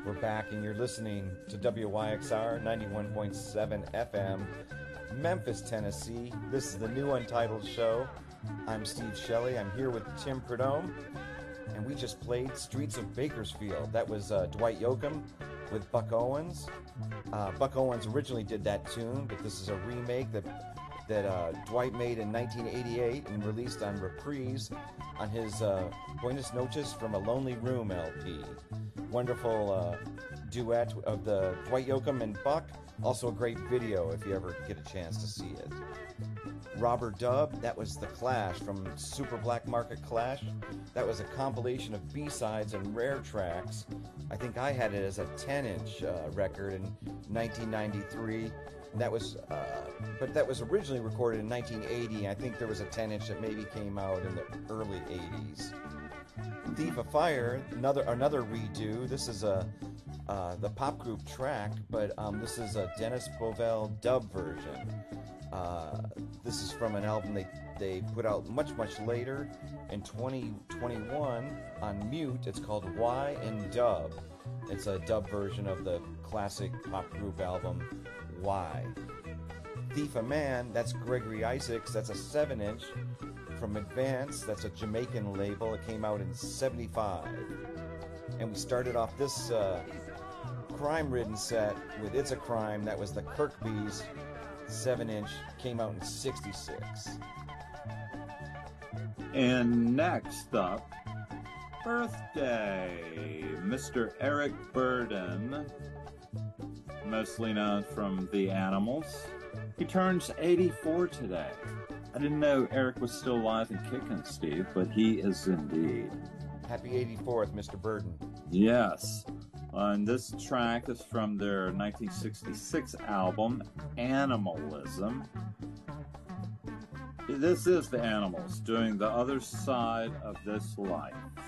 We're back, and you're listening to WYXR 91.7 FM, Memphis, Tennessee. This is the new Untitled Show. I'm Steve Shelley. I'm here with Tim Prudhomme, and we just played Streets of Bakersfield. That was Dwight Yoakam with Buck Owens. Buck Owens originally did that tune, but this is a remake that Dwight made in 1988 and released on Reprise on his Buenas Noches from a Lonely Room LP. Wonderful duet of the Dwight Yoakam and Buck. Also a great video if you ever get a chance to see it. Robber Dub, that was The Clash from Super Black Market Clash. That was a compilation of B-sides and rare tracks. I think I had it as a 10-inch record in 1993. That was, but that was originally recorded in 1980. I think there was a 10-inch that maybe came out in the early 80s. Thief of Fire, another redo. This is the pop group track, but this is a Dennis Bovell dub version. This is from an album they put out much later in 2021 on Mute. It's called Y and Dub. It's a dub version of the classic pop group album Y. Thief of Man, that's Gregory Isaacs. That's a 7-inch from Advance. That's a Jamaican label. It came out in 75. And we started off this crime-ridden set with It's a Crime. That was the Kirkby's 7-inch. Came out in 66. And next up, birthday, Mr. Eric Burdon, mostly known from The Animals. He turns 84 today. I didn't know Eric was still alive and kicking, Steve, but he is indeed. Happy 84th, Mr. Burden. Yes. And this track is from their 1966 album, Animalism. This is the Animals doing The Other Side of This Life.